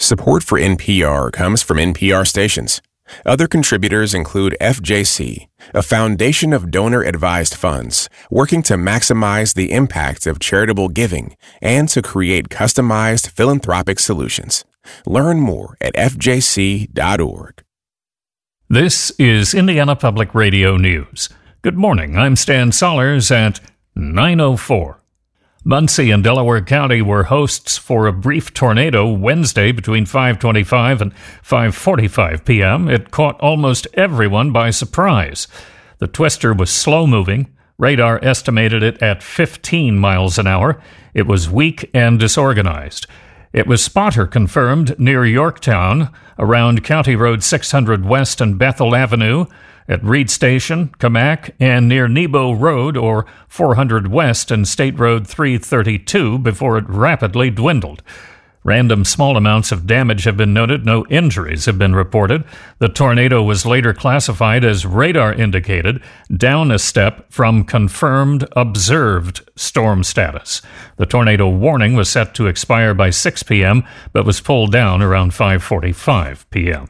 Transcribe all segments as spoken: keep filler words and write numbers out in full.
Support for N P R comes from N P R stations. Other contributors include F J C, a foundation of donor-advised funds working to maximize the impact of charitable giving and to create customized philanthropic solutions. Learn more at f j c dot org. This is Indiana Public Radio News. Good morning. I'm Stan Sollers at nine oh four. Muncie and Delaware County were hosts for a brief tornado Wednesday between five twenty-five and five forty-five p.m. It caught almost everyone by surprise. The twister was slow-moving. Radar estimated it at fifteen miles an hour. It was weak and disorganized. It was spotter confirmed near Yorktown, around County Road six hundred West and Bethel Avenue, at Reed Station, Camac, and near Nebo Road or four hundred West and State Road three thirty-two before it rapidly dwindled. Random small amounts of damage have been noted. No injuries have been reported. The tornado was later classified as radar indicated, down a step from confirmed observed storm status. The tornado warning was set to expire by six p.m., but was pulled down around five forty-five p.m.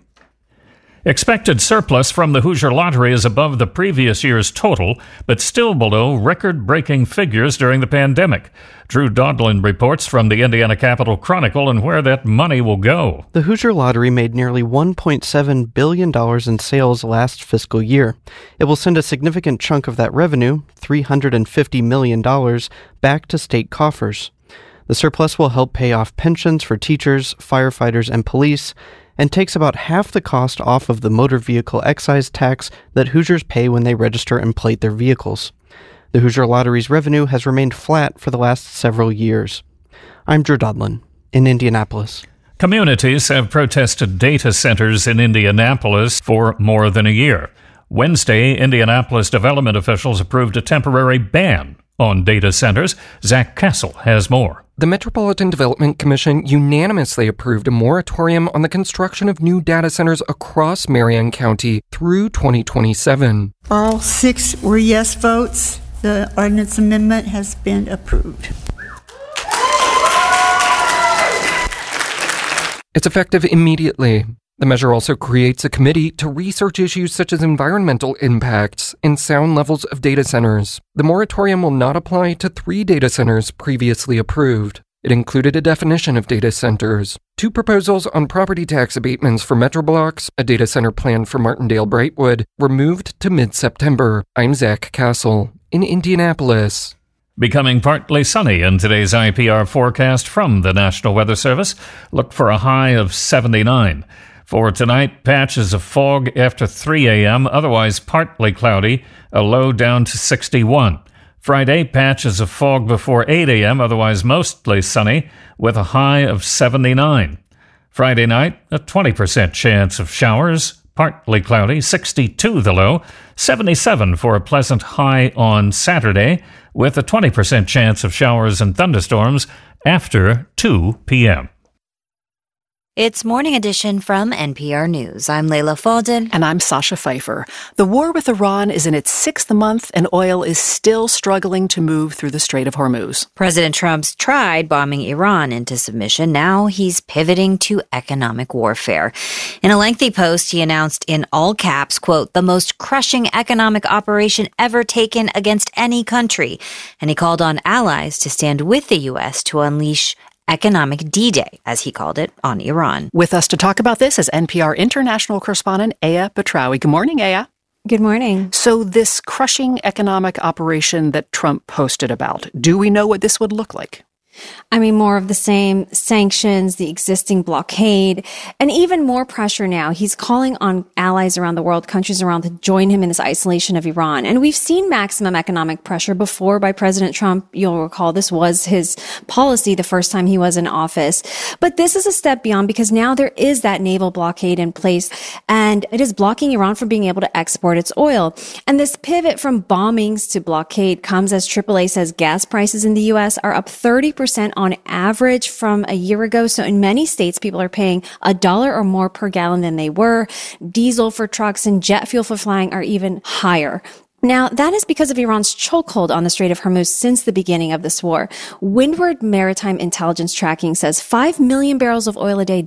Expected surplus from the Hoosier Lottery is above the previous year's total, but still below record-breaking figures during the pandemic. Drew Dodlin reports from the Indiana Capital Chronicle and where that money will go. The Hoosier Lottery made nearly one point seven billion dollars in sales last fiscal year. It will send a significant chunk of that revenue, three hundred fifty million dollars, back to state coffers. The surplus will help pay off pensions for teachers, firefighters, and police, and takes about half the cost off of the motor vehicle excise tax that Hoosiers pay when they register and plate their vehicles. The Hoosier Lottery's revenue has remained flat for the last several years. I'm Drew Dodlin in Indianapolis. Communities have protested data centers in Indianapolis for more than a year. Wednesday, Indianapolis development officials approved a temporary ban on data centers. Zach Castle has more. The Metropolitan Development Commission unanimously approved a moratorium on the construction of new data centers across Marion County through twenty twenty-seven. All six were yes votes. The ordinance amendment has been approved. It's effective immediately. The measure also creates a committee to research issues such as environmental impacts and sound levels of data centers. The moratorium will not apply to three data centers previously approved. It included a definition of data centers, two proposals on property tax abatements for Metroblocks, a data center plan for Martindale-Brightwood, were moved to mid-September. I'm Zach Castle in Indianapolis. Becoming partly sunny in today's I P R forecast from the National Weather Service. Look for a high of seventy-nine. For tonight, patches of fog after three a.m., otherwise partly cloudy, a low down to sixty-one. Friday, patches of fog before eight a.m., otherwise mostly sunny, with a high of seventy-nine. Friday night, a twenty percent chance of showers, partly cloudy, sixty-two the low, seventy-seven for a pleasant high on Saturday, with a twenty percent chance of showers and thunderstorms after two p.m. It's Morning Edition from N P R News. I'm Layla Faldin. And I'm Sasha Pfeiffer. The war with Iran is in its sixth month, and oil is still struggling to move through the Strait of Hormuz. President Trump's tried bombing Iran into submission. Now he's pivoting to economic warfare. In a lengthy post, he announced in all caps, quote, the most crushing economic operation ever taken against any country. And he called on allies to stand with the U S to unleash economic D-Day, as he called it, on Iran. With us to talk about this is N P R international correspondent Aya Batrawi. Good morning, Aya. Good morning. So this crushing economic operation that Trump posted about, do we know what this would look like? I mean, more of the same sanctions, the existing blockade, and even more pressure now. He's calling on allies around the world, countries around to join him in this isolation of Iran. And we've seen maximum economic pressure before by President Trump. You'll recall this was his policy the first time he was in office. But this is a step beyond because now there is that naval blockade in place and it is blocking Iran from being able to export its oil. And this pivot from bombings to blockade comes as triple A says gas prices in the U S are up thirty percent on average from a year ago. So in many states, people are paying a dollar or more per gallon than they were. Diesel for trucks and jet fuel for flying are even higher. Now, that is because of Iran's chokehold on the Strait of Hormuz since the beginning of this war. Windward Maritime Intelligence Tracking says five million barrels of oil a day